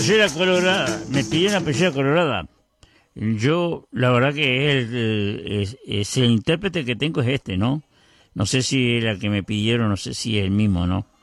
pollera colorada. Me pidió una pollera colorada. Yo, la verdad que es el intérprete que tengo es este, ¿no? No sé si es la que me pidieron, no sé si es el mismo, ¿no?